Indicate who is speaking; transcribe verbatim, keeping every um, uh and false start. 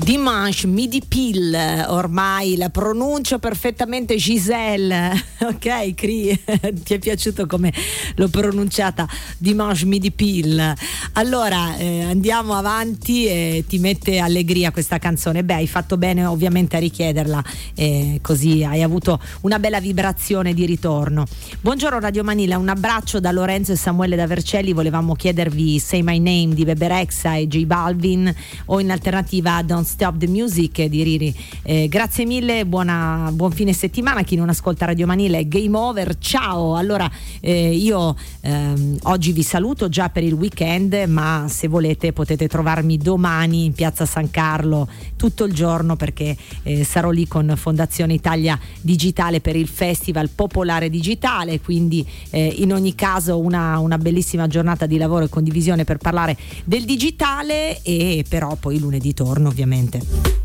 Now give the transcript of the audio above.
Speaker 1: Dimanche Midi Pill, ormai la pronuncio perfettamente, Giselle, ok? Cri, ti è piaciuto come l'ho pronunciata? Dimanche Midi Pill. Allora eh, andiamo avanti e ti mette allegria questa canzone. Beh, hai fatto bene ovviamente a richiederla, eh, così hai avuto una bella vibrazione di ritorno. Buongiorno Radio Manila, un abbraccio da Lorenzo e Samuele da Vercelli. Volevamo chiedervi Say My Name di Bebe Rexha e J Balvin, o in alternativa Don't Stop the Music di Riri. Eh, grazie mille, buona, buon fine settimana. Chi non ascolta Radio Manila è game over, ciao. Allora eh, io ehm, oggi vi saluto già per il weekend, ma se volete potete trovarmi domani in piazza San Carlo tutto il giorno, perché eh, sarò lì con Fondazione Italia Digitale per il Festival Popolare Digitale, quindi eh, in ogni caso una, una bellissima giornata di lavoro e condivisione per parlare del digitale, e però poi lunedì torno ovviamente.